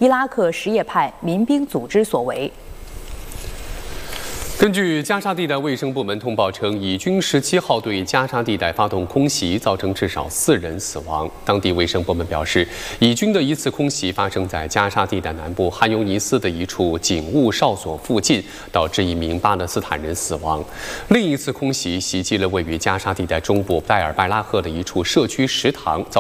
伊拉克什叶派民兵组织所为。 根据加沙地带卫生部门通报称，以军17号对加沙地带发动空袭，造成至少4人死亡。当地卫生部门表示，以军的一次空袭发生在加沙地带南部汗尤尼斯的一处警务哨所附近，导致1名巴勒斯坦人死亡。另一次空袭袭击了位于加沙地带中部拜尔拜拉赫的一处社区食堂，造